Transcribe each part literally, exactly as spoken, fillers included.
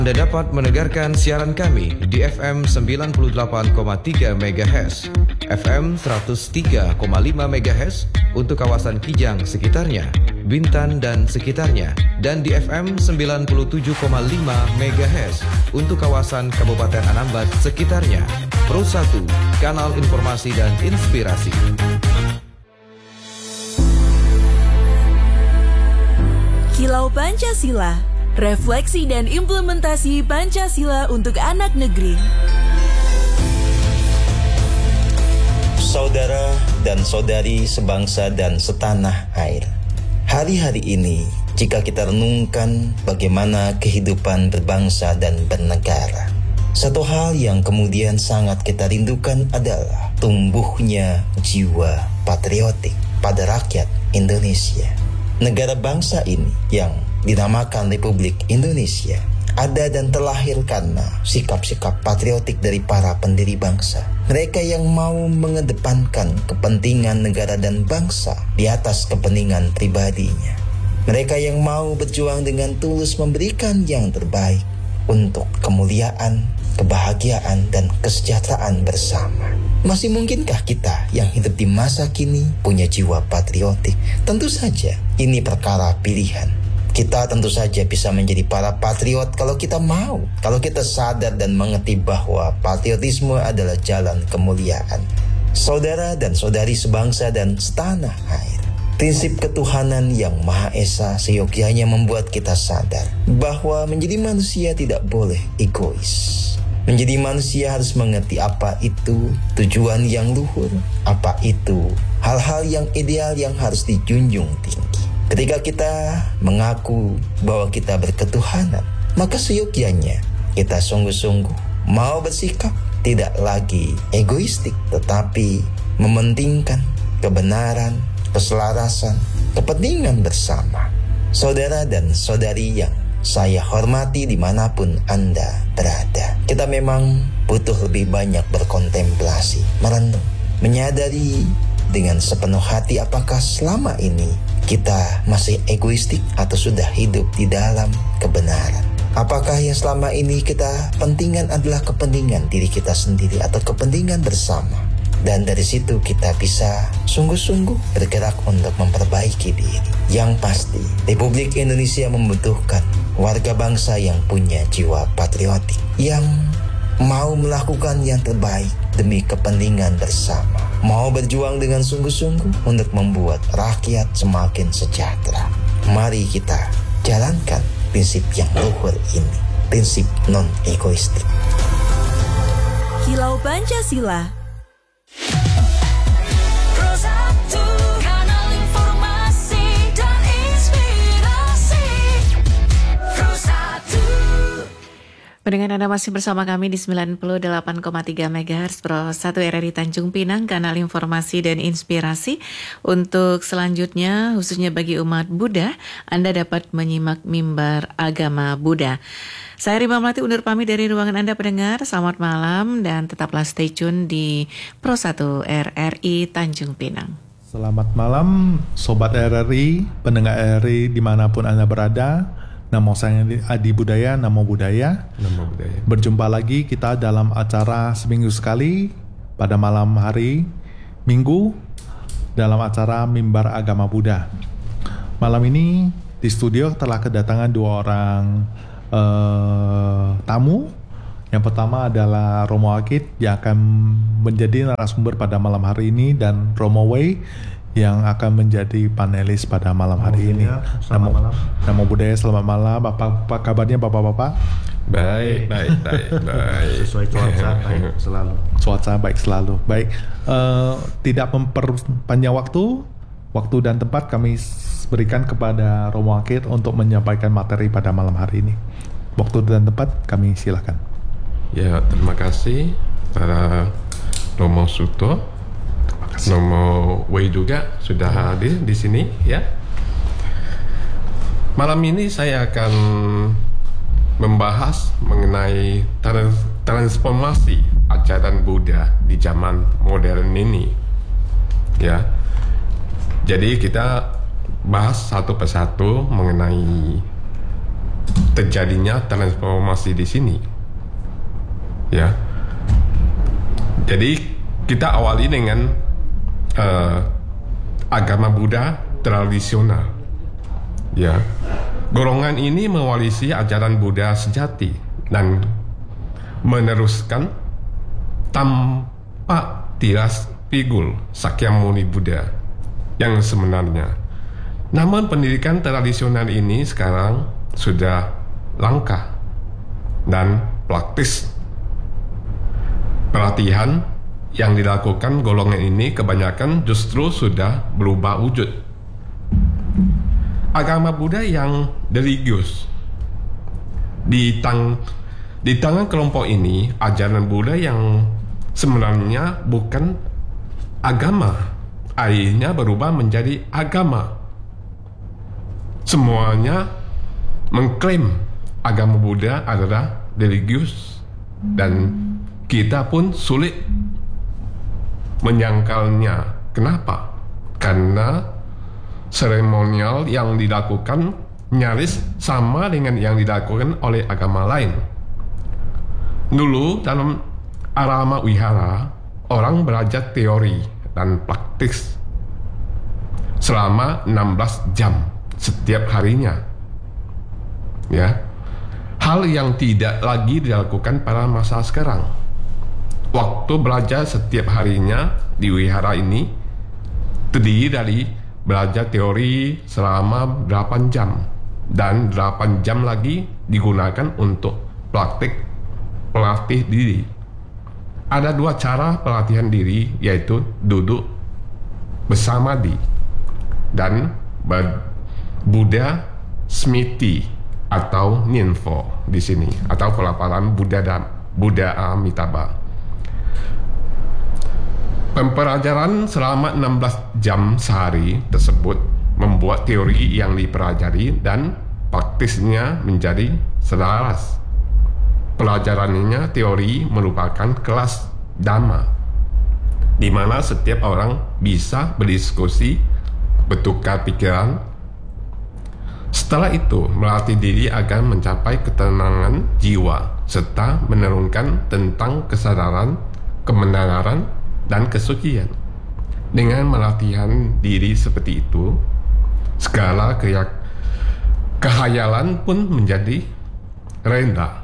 Anda dapat mendengarkan siaran kami di F M sembilan puluh delapan koma tiga MHz, F M seratus tiga koma lima MHz untuk kawasan Kijang sekitarnya, Bintan dan sekitarnya, dan di F M sembilan puluh tujuh koma lima MHz untuk kawasan Kabupaten Anambas sekitarnya. Pro satu, kanal informasi dan inspirasi. Kilau Pancasila, refleksi dan implementasi Pancasila untuk anak negeri. Saudara dan saudari sebangsa dan setanah air, hari-hari ini jika kita renungkan bagaimana kehidupan berbangsa dan bernegara, satu hal yang kemudian sangat kita rindukan adalah tumbuhnya jiwa patriotik pada rakyat Indonesia. Negara bangsa ini yang dinamakan Republik Indonesia ada dan terlahir karena sikap-sikap patriotik dari para pendiri bangsa. Mereka yang mau mengedepankan kepentingan negara dan bangsa di atas kepentingan pribadinya. Mereka yang mau berjuang dengan tulus memberikan yang terbaik untuk kemuliaan, kebahagiaan, dan kesejahteraan bersama. Masih mungkinkah kita yang hidup di masa kini punya jiwa patriotik? Tentu saja, ini perkara pilihan. Kita tentu saja bisa menjadi para patriot kalau kita mau, kalau kita sadar dan mengerti bahwa patriotisme adalah jalan kemuliaan. Saudara dan saudari sebangsa dan setanah air, prinsip ketuhanan yang Maha Esa seyogyanya membuat kita sadar bahwa menjadi manusia tidak boleh egois. Menjadi manusia harus mengerti apa itu tujuan yang luhur, apa itu hal-hal yang ideal yang harus dijunjung tinggi. Ketika kita mengaku bahwa kita berketuhanan, maka seyogyanya kita sungguh-sungguh mau bersikap tidak lagi egoistik, tetapi mementingkan kebenaran, keselarasan, kepentingan bersama. Saudara dan saudari yang saya hormati dimanapun Anda berada, kita memang butuh lebih banyak berkontemplasi, merenung, menyadari dengan sepenuh hati apakah selama ini kita masih egoistik atau sudah hidup di dalam kebenaran. Apakah yang selama ini kita pentingkan adalah kepentingan diri kita sendiri atau kepentingan bersama? Dan dari situ kita bisa sungguh-sungguh bergerak untuk memperbaiki diri. Yang pasti, Republik Indonesia membutuhkan warga bangsa yang punya jiwa patriotik, yang mau melakukan yang terbaik demi kepentingan bersama, mau berjuang dengan sungguh-sungguh untuk membuat rakyat semakin sejahtera. Mari kita jalankan prinsip yang luhur ini, prinsip non-egoistik. Kilau Pancasila. Pendengar, Anda masih bersama kami di sembilan puluh delapan koma tiga MHz Pro satu R R I Tanjung Pinang, kanal informasi dan inspirasi. Untuk selanjutnya, khususnya bagi umat Buddha, Anda dapat menyimak mimbar agama Buddha. Saya Rima Melati undur pamit dari ruangan Anda pendengar. Selamat malam dan tetaplah stay tune di Pro satu R R I Tanjung Pinang. Selamat malam Sobat R R I, pendengar R R I dimanapun Anda berada. Namo saya Adi Budaya, Namo Budaya. Namo Budaya. Berjumpa lagi kita dalam acara seminggu sekali pada malam hari Minggu dalam acara Mimbar Agama Buddha. Malam ini di studio telah kedatangan dua orang uh, tamu. Yang pertama adalah Romo Akid yang akan menjadi narasumber pada malam hari ini, dan Romo Wei yang akan menjadi panelis pada malam hari Namo ini. Selamat Namo, malam. Namo Budaya, selamat malam. Apa, apa kabarnya Bapak-bapak? Baik, baik, baik, baik. Sesuai cuaca baik selalu. Cuaca baik selalu. Baik, uh, tidak memperpanjang waktu, waktu dan tempat kami berikan kepada Romo Akid untuk menyampaikan materi pada malam hari ini. Waktu dan tempat kami silakan. Ya, terima kasih para Romo Suto. Romo Wei juga sudah hadir di sini ya. Malam ini saya akan membahas mengenai trans- transformasi ajaran Buddha di zaman modern ini. Ya. Jadi kita bahas satu persatu mengenai terjadinya transformasi di sini. Ya. Jadi kita awali dengan uh, agama Buddha tradisional. Ya. Golongan ini mewarisi ajaran Buddha sejati dan meneruskan tanpa tiras pikul Sakyamuni Buddha yang sebenarnya. Namun pendidikan tradisional ini sekarang sudah langka dan praktis. Pelatihan yang dilakukan golongan ini kebanyakan justru sudah berubah wujud. Agama Buddha yang religius. Di, tang, di tangan kelompok ini, ajaran Buddha yang sebenarnya bukan agama, akhirnya berubah menjadi agama. Semuanya mengklaim agama Buddha adalah religius dan kita pun sulit menyangkalnya. Kenapa? Karena seremonial yang dilakukan nyaris sama dengan yang dilakukan oleh agama lain. Dulu dalam Arama Wihara, orang belajar teori dan praktis selama enam belas jam setiap harinya. Ya. Hal yang tidak lagi dilakukan pada masa sekarang. Waktu belajar setiap harinya di wihara ini terdiri dari belajar teori selama delapan jam dan delapan jam lagi digunakan untuk praktik pelatih diri. Ada dua cara pelatihan diri, yaitu duduk bersamadi dan Buddha Smriti atau Ninfo di sini, atau pelafalan Buddha Buddha Amitabha. Pembelajaran selama enam belas jam sehari tersebut membuat teori yang dipelajari dan praktisnya menjadi selaras. Pelajarannya teori merupakan kelas Dhamma, di mana setiap orang bisa berdiskusi, bertukar pikiran. Setelah itu, melatih diri agar mencapai ketenangan jiwa serta menurunkan tentang kesadaran, kebenaran, dan kesucian. Dengan melatihan diri seperti itu, segala keyak- kehayalan pun menjadi reda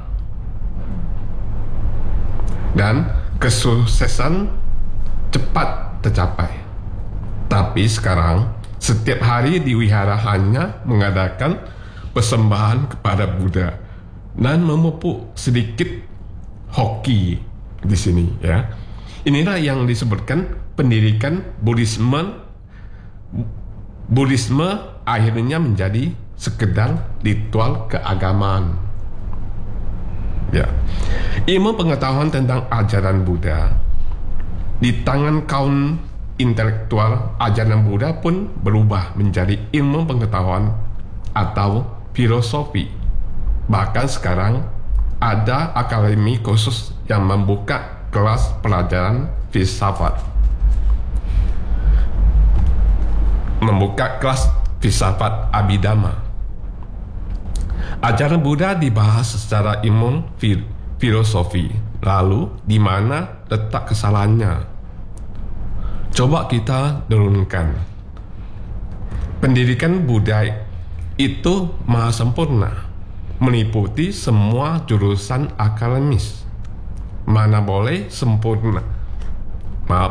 dan kesuksesan cepat tercapai. Tapi sekarang setiap hari di wihara hanya mengadakan persembahan kepada Buddha dan memupuk sedikit hoki di sini, ya. Inilah yang disebutkan pendidikan Buddhisme. Buddhisme akhirnya menjadi sekedar ritual keagamaan. Ya. Ilmu pengetahuan tentang ajaran Buddha di tangan kaum intelektual, ajaran Buddha pun berubah menjadi ilmu pengetahuan atau filosofi. Bahkan sekarang ada akademi khusus yang membuka kelas pelajaran filsafat. Membuka kelas filsafat Abhidhamma. Ajaran Buddha dibahas secara ilmu fil- filosofi. Lalu di mana letak kesalahannya? Coba kita turunkan. Pendidikan Buddha itu maha sempurna, meliputi semua jurusan akademis. Mana boleh sempurna, maaf,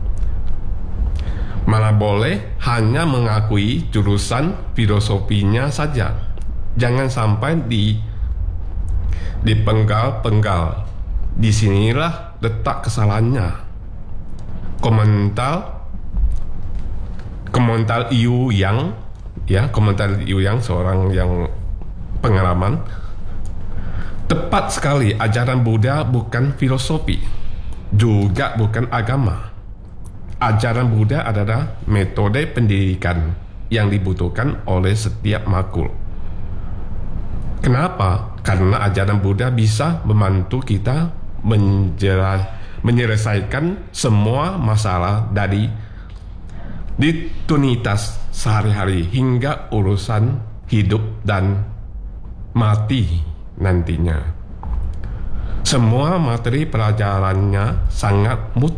mana boleh hanya mengakui jurusan filosofinya saja. Jangan sampai di dipenggal-penggal. Disinilah letak kesalahannya. Komentar komentar Yu Yang, ya, komentar Yu Yang seorang yang pengalaman. Tepat sekali, ajaran Buddha bukan filosofi, juga bukan agama. Ajaran Buddha adalah metode pendidikan yang dibutuhkan oleh setiap makhluk. Kenapa? Karena ajaran Buddha bisa membantu kita menjela- menyelesaikan semua masalah dari rutinitas sehari-hari hingga urusan hidup dan mati nantinya. Semua materi pelajarannya sangat mut,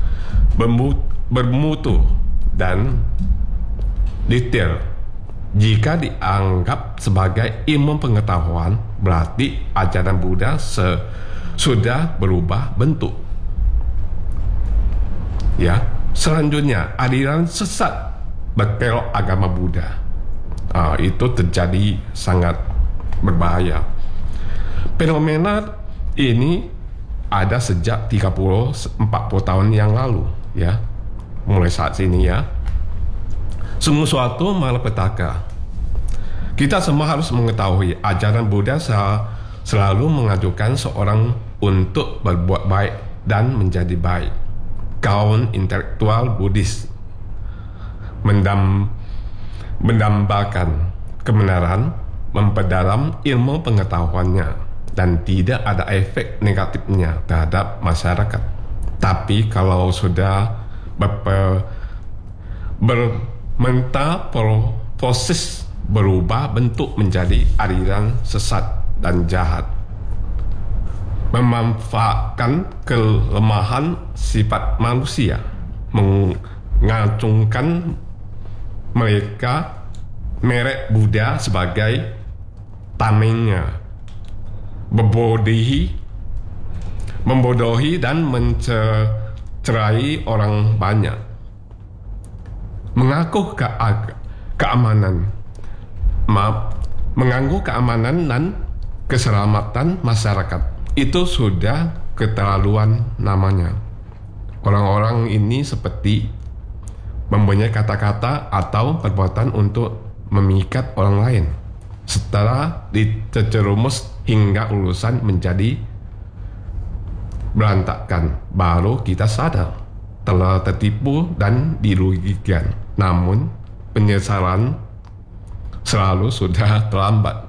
bermutu dan detail. Jika dianggap sebagai ilmu pengetahuan, berarti ajaran Buddha se- sudah berubah bentuk. Ya, selanjutnya aliran sesat berkelok agama Buddha. Ah, itu terjadi sangat berbahaya. Fenomena ini ada sejak tiga puluh sampai empat puluh tahun yang lalu, ya. Mulai saat ini, ya. Sungguh suatu malapetaka. Kita semua harus mengetahui ajaran Buddha selalu mengajukan seorang untuk berbuat baik dan menjadi baik. Kaum intelektual Buddhis mendam, mendambakan kebenaran, memperdalam ilmu pengetahuannya, dan tidak ada efek negatifnya terhadap masyarakat. Tapi kalau sudah berpe, bermetamorfosis, berubah bentuk menjadi aliran sesat dan jahat, memanfaatkan kelemahan sifat manusia, mengacungkan mereka merek Buddha sebagai tamengnya, membodohi, membodohi dan mencerai orang banyak, mengaku ke keamanan, maaf, mengganggu keamanan dan keselamatan masyarakat. Itu sudah keterlaluan namanya. Orang-orang ini seperti mempunyai kata-kata atau perbuatan untuk memikat orang lain. Setelah diterjerumus hingga urusan menjadi berantakan, baru kita sadar telah tertipu dan dirugikan. Namun penyesalan selalu sudah terlambat.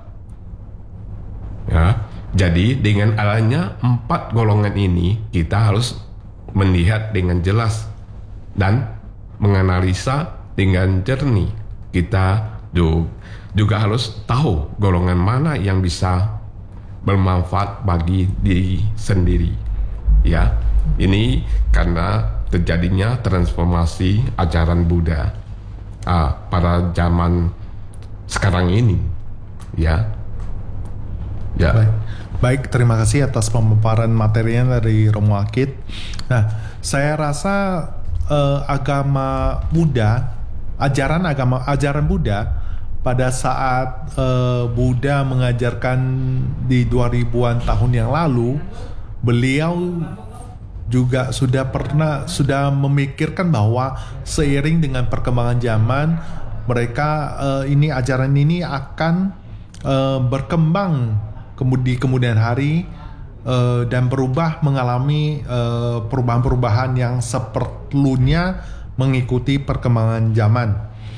Ya, jadi dengan adanya empat golongan ini, kita harus melihat dengan jelas dan menganalisa dengan jernih. Kita juga harus tahu golongan mana yang bisa bermanfaat bagi diri sendiri. Ya, ini karena terjadinya transformasi ajaran Buddha ah, pada zaman sekarang ini. Ya, ya. Baik. Baik, terima kasih atas pemaparan materinya dari Romo Akid. Nah, saya rasa eh, agama Buddha, ajaran agama ajaran Buddha pada saat eh, Buddha mengajarkan di dua ribuan tahun yang lalu, beliau juga sudah pernah sudah memikirkan bahwa seiring dengan perkembangan zaman, mereka eh, ini ajaran ini akan eh, berkembang di kemudian hari uh, dan berubah, mengalami uh, perubahan-perubahan yang seperlunya mengikuti perkembangan zaman.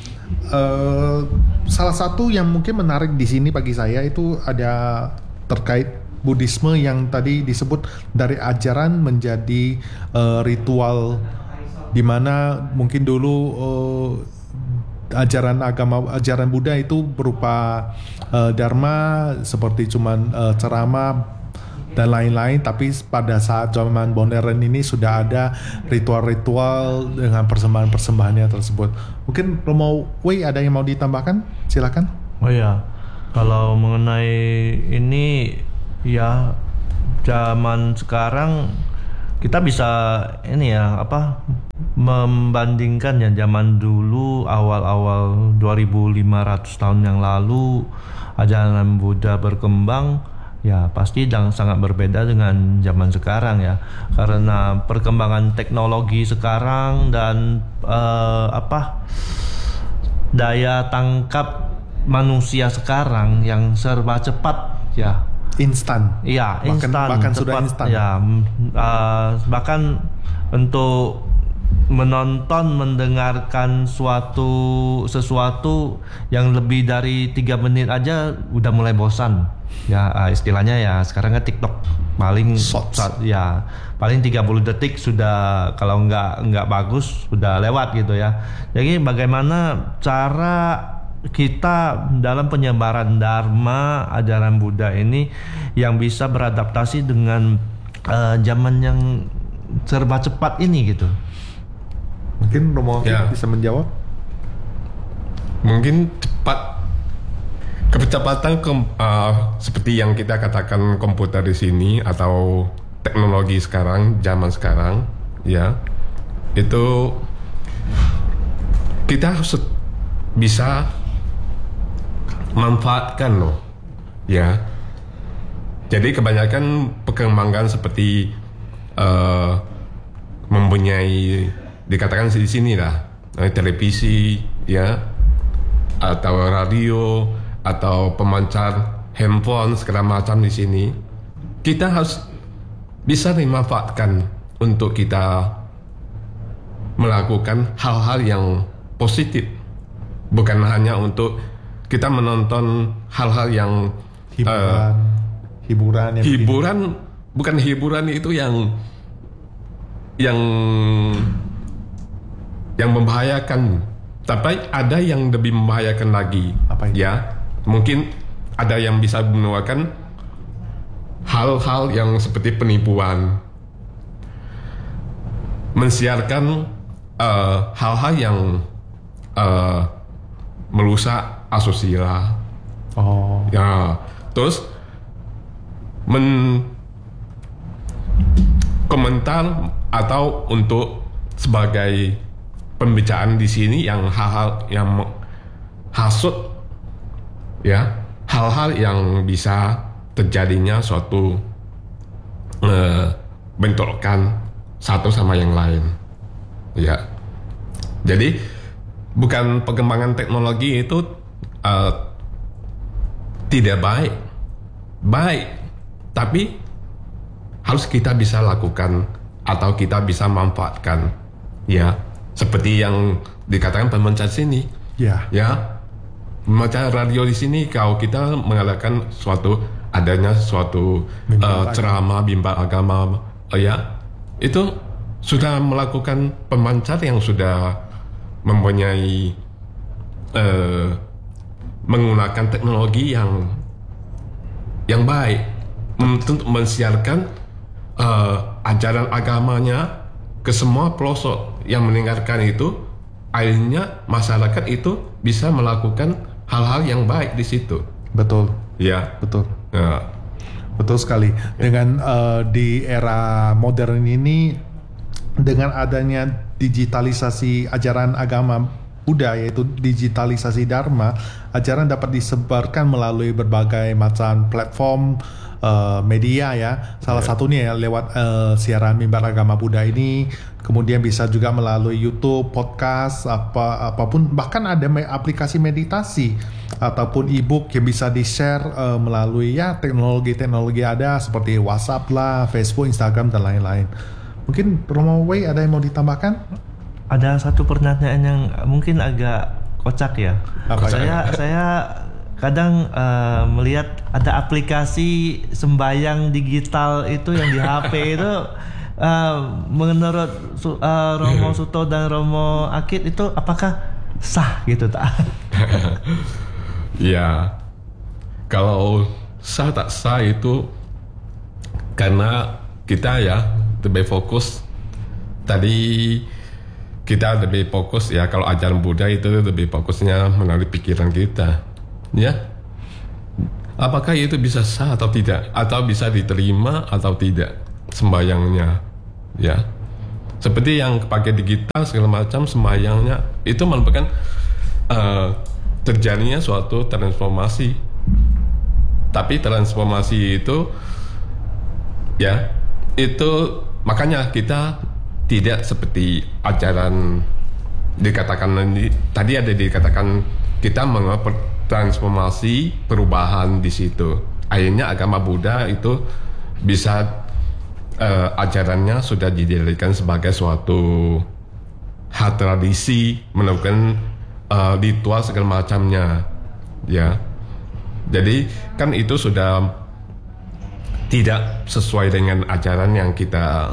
Uh, salah satu yang mungkin menarik di sini bagi saya itu ada terkait Buddhisme yang tadi disebut dari ajaran menjadi uh, ritual, di mana mungkin dulu uh, ajaran agama ajaran Buddha itu berupa uh, dharma seperti cuman uh, ceramah dan lain-lain, tapi pada saat zaman modern ini sudah ada ritual-ritual dengan persembahan-persembahannya tersebut. Mungkin Romo Wei ada yang mau ditambahkan? Silakan. Oh ya, kalau mengenai ini ya, zaman sekarang kita bisa ini ya apa membandingkan ya zaman dulu awal-awal dua ribu lima ratus tahun yang lalu ajaran Buddha berkembang, ya pasti sangat berbeda dengan zaman sekarang ya, karena perkembangan teknologi sekarang dan uh, apa daya tangkap manusia sekarang yang serba cepat ya. Instan. Iya, instan. Bahkan cepat, sudah instan. Ya, uh, bahkan untuk menonton, mendengarkan suatu sesuatu yang lebih dari tiga menit aja udah mulai bosan. Ya, uh, istilahnya ya sekarang kan TikTok paling Shots. ya paling tiga puluh detik sudah, kalau nggak nggak bagus sudah lewat gitu ya. Jadi bagaimana cara kita dalam penyebaran dharma ajaran Buddha ini yang bisa beradaptasi dengan uh, zaman yang serba cepat ini gitu. Mungkin Romo ya. bisa menjawab. Mungkin cepat kecepatan ke, uh, seperti yang kita katakan komputer di sini atau teknologi sekarang, zaman sekarang, ya itu kita harus bisa manfaatkan loh, ya. Jadi kebanyakan perkembangan seperti uh, mempunyai dikatakan di sini lah, televisi, ya, atau radio, atau pemancar handphone segala macam di sini, kita harus bisa dimanfaatkan untuk kita melakukan hal-hal yang positif, bukan hanya untuk kita menonton hal-hal yang hiburan, uh, hiburan, yang hiburan begini. Bukan hiburan itu yang yang yang membahayakan, tapi ada yang lebih membahayakan lagi. Apa itu? Ya, mungkin ada yang bisa menularkan hal-hal yang seperti penipuan, mensiarkan uh, hal-hal yang uh, merusak asusila. Oh. Ya, terus men komentar atau untuk sebagai pembicaraan di sini yang hal-hal yang hasut, ya, hal-hal yang bisa terjadinya suatu uh, bentrokan satu sama yang lain, ya. Jadi bukan perkembangan teknologi itu uh, tidak baik, baik, tapi harus kita bisa lakukan atau kita bisa manfaatkan, ya. Seperti yang dikatakan pemancar sini, ya, ya, pemancar radio di sini kalau kita mengadakan suatu adanya suatu uh, ceramah bimbang agama, uh, ya, itu sudah melakukan pemancar yang sudah mempunyai uh, menggunakan teknologi yang yang baik untuk mensiarkan uh, ajaran agamanya ke semua pelosok yang mendengarkan itu, akhirnya masyarakat itu bisa melakukan hal-hal yang baik di situ. Betul. Ya, betul. Ya. Betul sekali. Dengan uh, di era modern ini, dengan adanya digitalisasi ajaran agama Buddha, yaitu digitalisasi Dharma, ajaran dapat disebarkan melalui berbagai macam platform uh, media, ya. Salah yeah. satunya ya lewat uh, siaran mimbar agama Buddha ini, kemudian bisa juga melalui YouTube, podcast, apa apapun, bahkan ada me- aplikasi meditasi ataupun e-book yang bisa di-share uh, melalui ya teknologi-teknologi ada seperti WhatsApp lah, Facebook, Instagram dan lain-lain. Mungkin Romo Wei ada yang mau ditambahkan? Ada satu pertanyaan yang mungkin agak kocak ya. Apa saya ya? saya kadang uh, melihat ada aplikasi sembayang digital itu yang di H P itu uh, menurut uh, Romo Suto dan Romo Akid itu apakah sah gitu tak? Ya, kalau sah tak sah itu karena kita ya lebih fokus tadi. Kita lebih fokus ya, kalau ajaran Buddha itu lebih fokusnya melalui pikiran kita, ya. Apakah itu bisa sah atau tidak, atau bisa diterima atau tidak sembayangnya, ya. Seperti yang pakai digital segala macam sembayangnya itu merupakan uh, terjadinya suatu transformasi. Tapi transformasi itu, ya, itu makanya kita tidak seperti ajaran dikatakan tadi ada dikatakan kita mengalami transformasi perubahan di situ. Akhirnya agama Buddha itu bisa uh, ajarannya sudah dijadikan sebagai suatu hal tradisi, melakukan uh, ritual segala macamnya, ya. Jadi kan itu sudah tidak sesuai dengan ajaran yang kita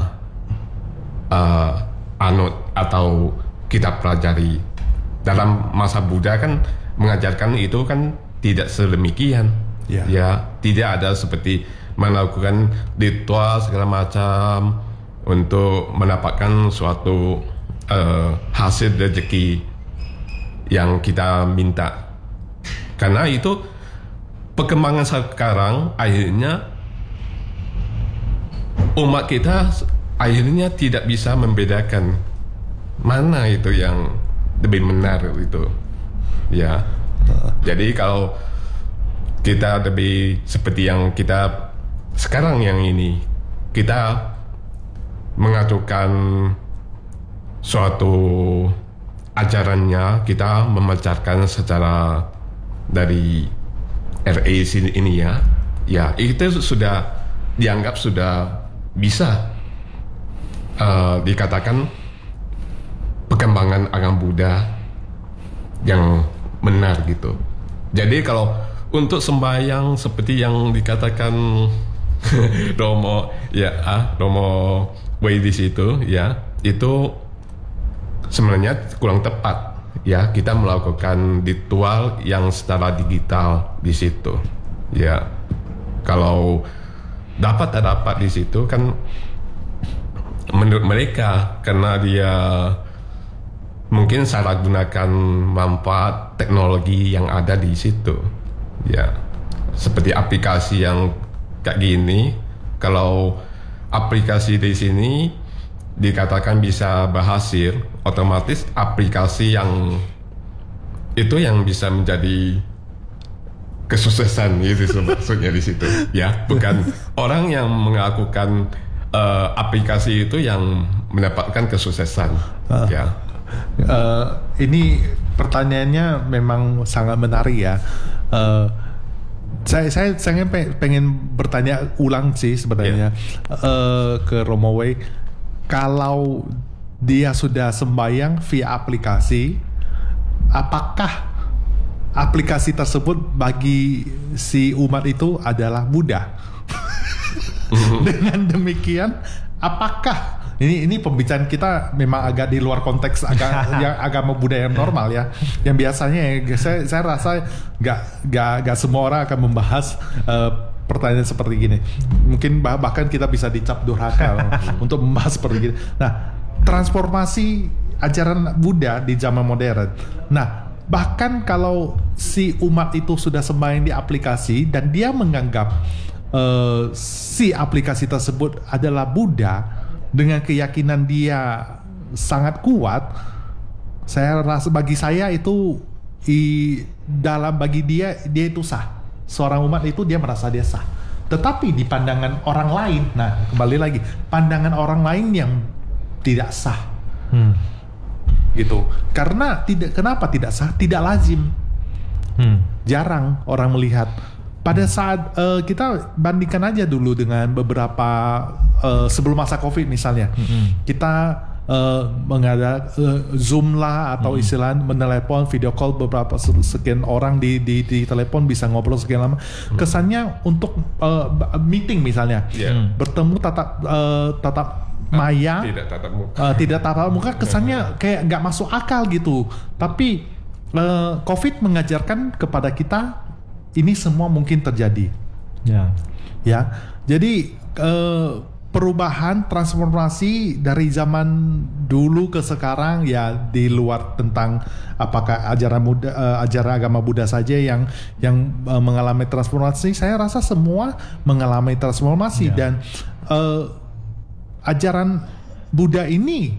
Uh, anut atau kita pelajari. Dalam masa Buddha kan mengajarkan itu kan tidak sedemikian. Ya. Ya, tidak ada seperti melakukan ritual segala macam untuk mendapatkan suatu uh, hasil rezeki yang kita minta. Karena itu perkembangan sekarang akhirnya umat kita akhirnya tidak bisa membedakan mana itu yang lebih benar itu. Ya. Jadi kalau kita lebih seperti yang kita sekarang yang ini, kita mengaturkan suatu ajarannya, kita memancarkan secara dari R A sini ini ya, ya itu sudah dianggap sudah bisa uh, dikatakan perkembangan agama Buddha yang benar gitu. Jadi kalau untuk sembahyang seperti yang dikatakan Romo ya ah Romo Wei di situ ya, itu sebenarnya kurang tepat ya, kita melakukan ritual yang secara digital di situ ya. Kalau dapat tak dapat di situ kan menurut mereka karena dia mungkin salah gunakan manfaat teknologi yang ada di situ. Ya, seperti aplikasi yang kayak gini, kalau aplikasi di sini dikatakan bisa berhasil, otomatis aplikasi yang itu yang bisa menjadi kesuksesan itu maksudnya di situ. Ya, bukan orang yang melakukan uh, aplikasi itu yang mendapatkan kesuksesan. Uh, ya, uh, ini pertanyaannya memang sangat menarik ya. Uh, saya saya saya pengen bertanya ulang sih sebenarnya yeah. uh, ke Romo Wei, kalau dia sudah sembahyang via aplikasi, apakah aplikasi tersebut bagi si umat itu adalah Buddha? Dengan demikian, apakah Ini ini pembicaraan kita memang agak di luar konteks agak yang agama Buddha yang normal ya. Yang biasanya ya, saya saya rasa nggak nggak nggak semua orang akan membahas uh, pertanyaan seperti gini. Mungkin bah, bahkan kita bisa dicap durhaka untuk membahas seperti gini. Nah, transformasi ajaran Buddha di zaman modern. Nah, bahkan kalau si umat itu sudah sembahyang di aplikasi dan dia menganggap uh, si aplikasi tersebut adalah Buddha, dengan keyakinan dia sangat kuat, saya rasa bagi saya itu i, dalam bagi dia dia itu sah. Seorang umat itu dia merasa dia sah. Tetapi di pandangan orang lain, nah kembali lagi, pandangan orang lain yang tidak sah, hmm. gitu. Karena tidak, kenapa tidak sah? Tidak lazim, hmm. jarang orang melihat. Pada saat uh, kita bandingkan aja dulu dengan beberapa uh, sebelum masa Covid misalnya, mm-hmm. kita uh, mengada uh, Zoom lah atau mm-hmm. istilah menelepon, video call beberapa sekian orang di di, di telepon bisa ngobrol sekian lama. Mm-hmm. Kesannya untuk uh, meeting misalnya, yeah. bertemu tatap uh, tatap maya, tidak tatap muka, uh, tidak tatap muka, kesannya kayak nggak masuk akal gitu. Tapi uh, Covid mengajarkan kepada kita ini semua mungkin terjadi, ya, ya. Jadi eh, perubahan transformasi dari zaman dulu ke sekarang ya di luar tentang apakah ajaran Buddha, eh, ajaran agama Buddha saja yang yang eh, mengalami transformasi. Saya rasa semua mengalami transformasi ya. Dan eh, ajaran Buddha ini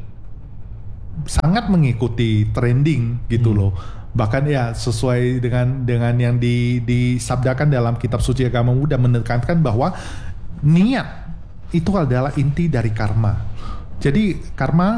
sangat mengikuti trending gitu hmm. loh. Bahkan ya sesuai dengan dengan yang di, disabdakan dalam kitab suci agama Buddha menekankan bahwa niat itu adalah inti dari karma. Jadi karma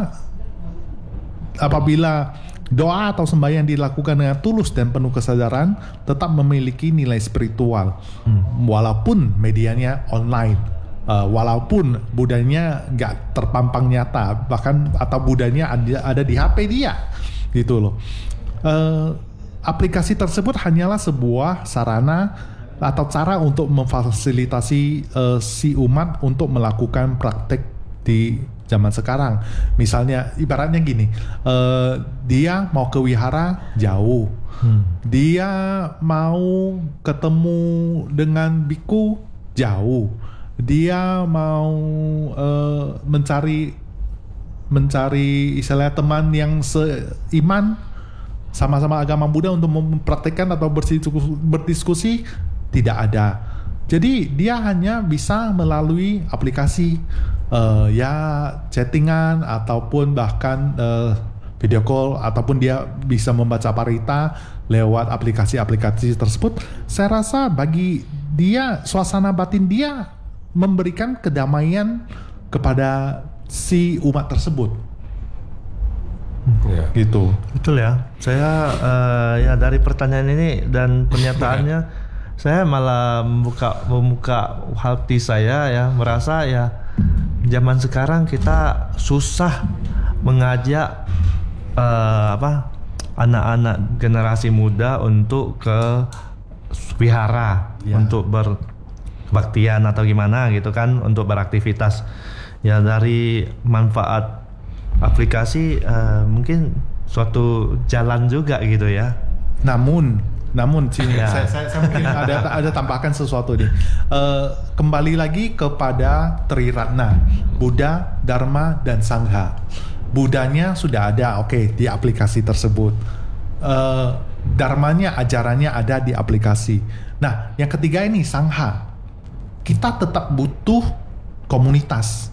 apabila doa atau sembahyang dilakukan dengan tulus dan penuh kesadaran tetap memiliki nilai spiritual, hmm. walaupun medianya online, uh, walaupun Buddhanya nggak terpampang nyata, bahkan atau Buddhanya ada, ada di H P dia, gitu loh. Uh, aplikasi tersebut hanyalah sebuah sarana atau cara untuk memfasilitasi uh, si umat untuk melakukan praktek di zaman sekarang. Misalnya ibaratnya gini, uh, dia mau ke wihara jauh, hmm. dia mau ketemu dengan biku jauh, dia mau uh, mencari mencari istilahnya teman yang seiman sama-sama agama Buddha untuk mempraktikkan atau berdiskusi, berdiskusi tidak ada. Jadi dia hanya bisa melalui aplikasi uh, ya chattingan ataupun bahkan uh, video call, ataupun dia bisa membaca parita lewat aplikasi-aplikasi tersebut. Saya rasa bagi dia, suasana batin dia memberikan kedamaian kepada si umat tersebut. Ya. Gitu. Betul ya. Saya uh, ya dari pertanyaan ini dan pernyataannya saya malah membuka membuka hati saya ya, merasa ya zaman sekarang kita susah mengajak uh, apa anak-anak generasi muda untuk ke wihara ya. Untuk berbaktian atau gimana gitu kan, untuk beraktivitas. Ya dari manfaat aplikasi uh, mungkin suatu jalan juga gitu ya. Namun Namun sini ya. saya, saya, saya mungkin ada ada tambahkan sesuatu nih. Uh, kembali lagi kepada Triratna, Buddha, Dharma, dan Sangha. Buddhanya sudah ada, oke, okay, di aplikasi tersebut. Uh, Dharmanya, ajarannya ada di aplikasi. Nah, yang ketiga ini Sangha. Kita tetap butuh komunitas.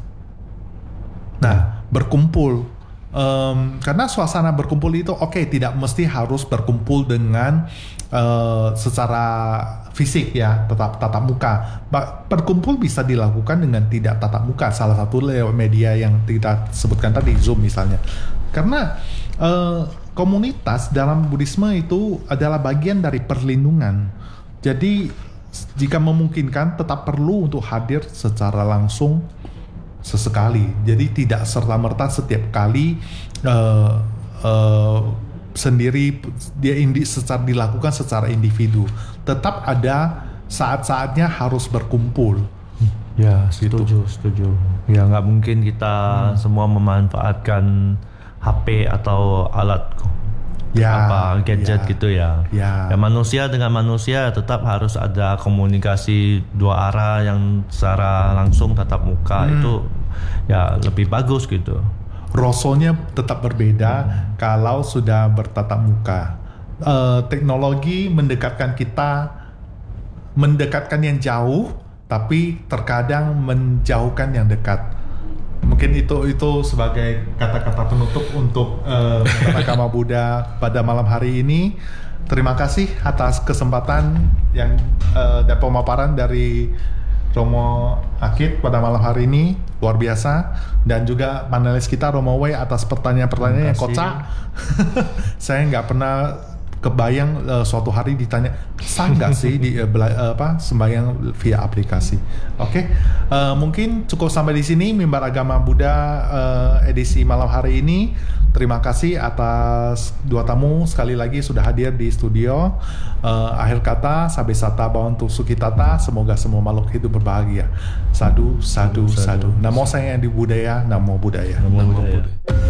Nah, berkumpul. Um, karena suasana berkumpul itu oke, okay, tidak mesti harus berkumpul dengan uh, secara fisik ya, tetap tatap muka. Ba- berkumpul bisa dilakukan dengan tidak tatap muka, salah satu lewat media yang kita sebutkan tadi, Zoom misalnya. Karena uh, komunitas dalam Buddhisme itu adalah bagian dari perlindungan. Jadi jika memungkinkan tetap perlu untuk hadir secara langsung sesekali. Jadi tidak serta-merta setiap kali uh, uh, sendiri dia indi, secara dilakukan secara individu. Tetap ada saat-saatnya harus berkumpul. Ya, setuju, gitu. setuju. Ya nggak mungkin kita hmm. semua memanfaatkan H P atau alat ya, apa gadget ya, gitu ya. ya. Ya manusia dengan manusia tetap harus ada komunikasi dua arah yang secara langsung tatap muka, hmm. itu ya lebih bagus gitu. Rasonya tetap berbeda hmm. kalau sudah bertatap muka. Uh, teknologi mendekatkan kita, mendekatkan yang jauh, tapi terkadang menjauhkan yang dekat. Mungkin itu itu sebagai kata-kata penutup untuk uh, agama Buddha pada malam hari ini. Terima kasih atas kesempatan yang uh, dan pemaparan dari Romo Akid pada malam hari ini, luar biasa. Dan juga panelis kita Romo Wei atas pertanyaan-pertanyaan yang kocak. Saya nggak pernah kebayang uh, suatu hari ditanya sah nggak sih di uh, bela, uh, apa sembahyang via aplikasi. Oke, okay? uh, mungkin cukup sampai di sini Mimbar Agama Buddha uh, edisi malam hari ini. Terima kasih atas dua tamu sekali lagi sudah hadir di studio. Uh, akhir kata, sabesata bawantu sukitata, semoga semua makhluk hidup berbahagia. Sadu, sadu, sadu. sadu. Namo Sang Hyang Adi Budaya, Namo Buddhaya. Namo Buddhaya.